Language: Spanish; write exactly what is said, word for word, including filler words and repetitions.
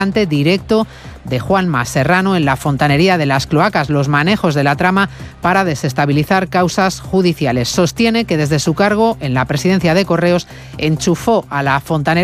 directo de Juanma Serrano en la fontanería de las cloacas, los manejos de la trama para desestabilizar causas judiciales. Sostiene que desde su cargo en la presidencia de Correos enchufó a la fontanera